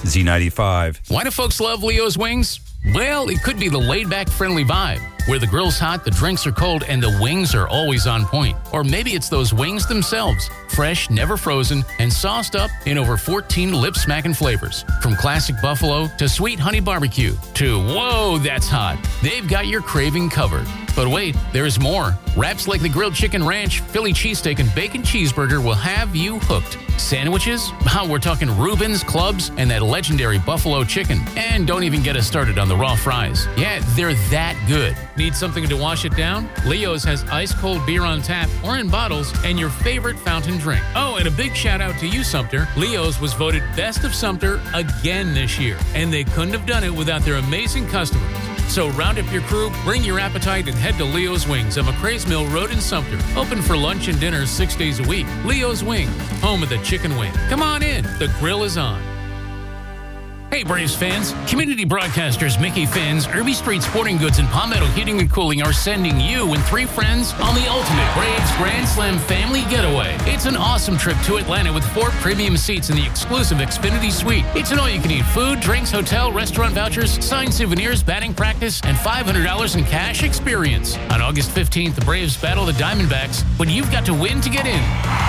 Z95. Why do folks love Leo's Wings? Well, it could be the laid-back, friendly vibe, where the grill's hot, the drinks are cold, and the wings are always on point. Or maybe it's those wings themselves, fresh, never frozen, and sauced up in over 14 lip-smacking flavors. From classic buffalo to sweet honey barbecue to, whoa, that's hot. They've got your craving covered. But wait, there's more. Wraps like the grilled chicken ranch, Philly cheesesteak, and bacon cheeseburger will have you hooked. Sandwiches? We're talking Reuben's, clubs, and that legendary buffalo chicken. And don't even get us started on the raw fries. Yeah, they're that good. Need something to wash it down? Leo's has ice-cold beer on tap or in bottles and your favorite fountain drink. Oh, and a big shout-out to you, Sumter. Leo's was voted Best of Sumter again this year, and they couldn't have done it without their amazing customers. So round up your crew, bring your appetite, and head to Leo's Wings on McCrae's Mill Road in Sumter. Open for lunch and dinner 6 days a week. Leo's Wings, home of the chicken wing. Come on in. The grill is on. Hey Braves fans, community broadcasters Mickey Finn's, Irby Street Sporting Goods, and Palmetto Heating and Cooling are sending you and 3 friends on the ultimate Braves Grand Slam family getaway. It's an awesome trip to Atlanta with 4 premium seats in the exclusive Xfinity Suite. It's an all-you-can-eat food, drinks, hotel, restaurant vouchers, signed souvenirs, batting practice, and $500 in cash experience. On August 15th, the Braves battle the Diamondbacks, but you've got to win to get in.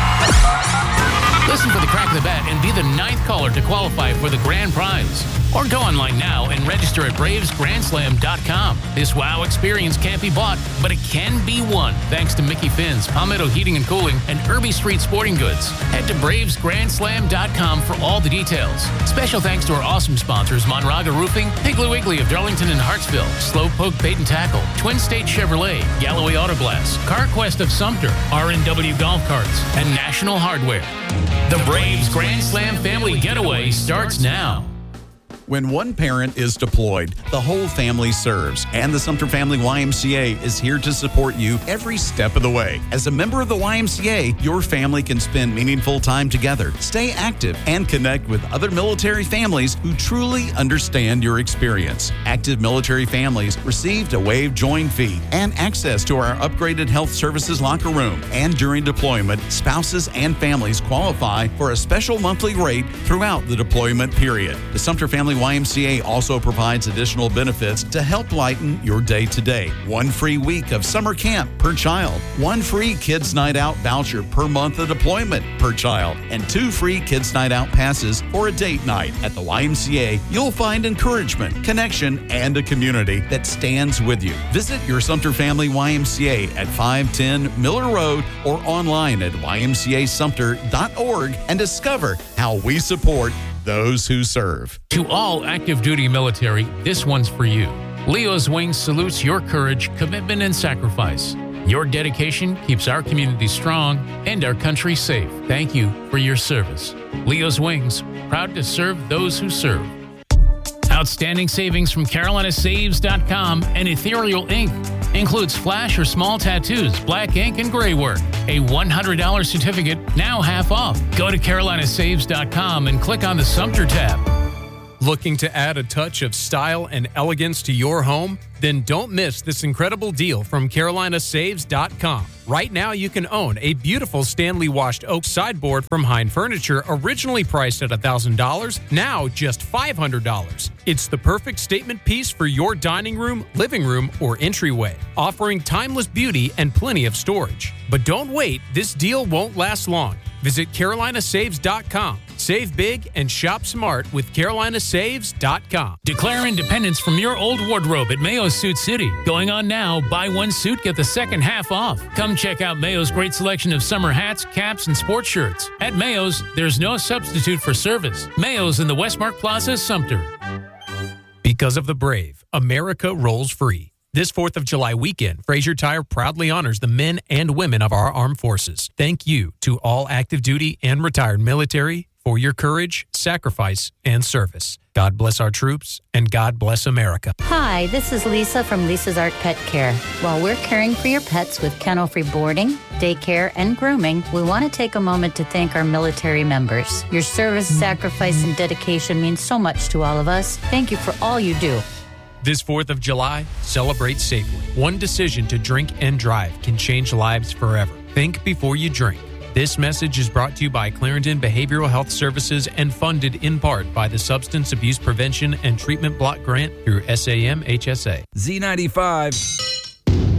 Listen for the crack of the bat and be the 9th caller to qualify for the grand prize. Or go online now and register at bravesgrandslam.com. This wow experience can't be bought, but it can be won thanks to Mickey Finn's, Palmetto Heating and Cooling, and Irby Street Sporting Goods. Head to bravesgrandslam.com for all the details. Special thanks to our awesome sponsors, Monraga Roofing, Piggly Wiggly of Darlington and Hartsville, Slowpoke Bait and Tackle, Twin State Chevrolet, Galloway Auto Glass, CarQuest of Sumter, R&W Golf Carts, and National Hardware. The Braves Grand Slam Family Getaway starts now. When one parent is deployed, the whole family serves, and the Sumter Family YMCA is here to support you every step of the way. As a member of the YMCA, your family can spend meaningful time together, stay active, and connect with other military families who truly understand your experience. Active military families received a waived join fee and access to our upgraded health services locker room. And during deployment, spouses and families qualify for a special monthly rate throughout the deployment period. The Sumter Family YMCA also provides additional benefits to help lighten your day-to-day. 1 free week of summer camp per child, 1 free Kids Night Out voucher per month of deployment per child, and 2 free Kids Night Out passes for a date night. At the YMCA, you'll find encouragement, connection, and a community that stands with you. Visit your Sumter Family YMCA at 510 Miller Road or online at ymcasumter.org and discover how we support those who serve. To all active duty military, this one's for you. Leo's Wings salutes your courage, commitment, and sacrifice. Your dedication keeps our community strong and our country safe. Thank you for your service. Leo's Wings, proud to serve those who serve. Outstanding savings from CarolinaSaves.com and Ethereal Ink. Includes flash or small tattoos, black ink, and gray work. A $100 certificate, now half off. Go to CarolinaSaves.com and click on the Sumter tab. Looking to add a touch of style and elegance to your home? Then don't miss this incredible deal from CarolinaSaves.com. Right now, you can own a beautiful Stanley washed oak sideboard from Hein Furniture, originally priced at $1,000, now just $500. It's the perfect statement piece for your dining room, living room, or entryway, offering timeless beauty and plenty of storage. But don't wait, this deal won't last long. Visit CarolinaSaves.com. Save big and shop smart with CarolinaSaves.com. Declare independence from your old wardrobe at Mayo's Suit City. Going on now, buy one suit, get the second half off. Come check out Mayo's great selection of summer hats, caps, and sports shirts. At Mayo's, there's no substitute for service. Mayo's in the Westmark Plaza, Sumter. Because of the brave, America rolls free. This 4th of July weekend, Fraser Tire proudly honors the men and women of our armed forces. Thank you to all active duty and retired military for your courage, sacrifice, and service. God bless our troops, and God bless America. Hi, this is Lisa from Lisa's Art Pet Care. While we're caring for your pets with kennel-free boarding, daycare, and grooming, we want to take a moment to thank our military members. Your service, sacrifice, and dedication means so much to all of us. Thank you for all you do. This 4th of July, celebrate safely. One decision to drink and drive can change lives forever. Think before you drink. This message is brought to you by Clarendon Behavioral Health Services and funded in part by the Substance Abuse Prevention and Treatment Block Grant through SAM HSA. Z95.